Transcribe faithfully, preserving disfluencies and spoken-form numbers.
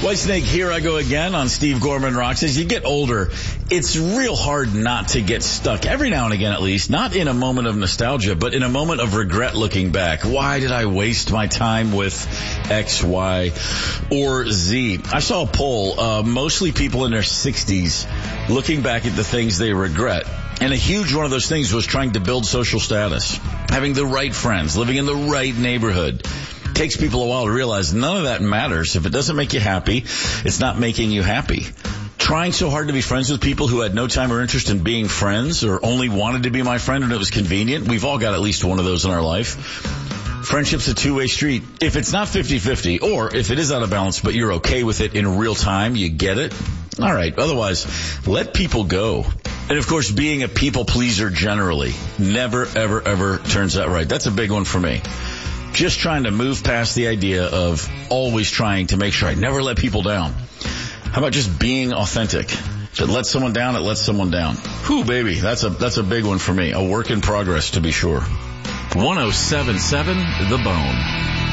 Whitesnake, here I go again on Steve Gorman Rocks. As you get older, it's real hard not to get stuck, every now and again at least, not in a moment of nostalgia, but in a moment of regret looking back. Why did I waste my time with X, Y, or Z? I saw a poll, uh, mostly people in their sixties, looking back at the things they regret. And a huge one of those things was trying to build social status, having the right friends, living in the right neighborhood. Takes people a while to realize none of that matters. If it doesn't make you happy, it's not making you happy. Trying so hard to be friends with people who had no time or interest in being friends or only wanted to be my friend when it was convenient. We've all got at least one of those in our life. Friendship's a two-way street. If it's not fifty-fifty, or if it is out of balance, but you're okay with it in real time, you get it, all right. Otherwise, let people go. And, of course, being a people pleaser generally never, ever, ever turns out right. That's a big one for me. Just trying to move past the idea of always trying to make sure I never let people down. How about just being authentic? If it lets someone down, it lets someone down. Whew, baby, that's a that's a big one for me. A work in progress, to be sure. one oh seven point seven The Bone.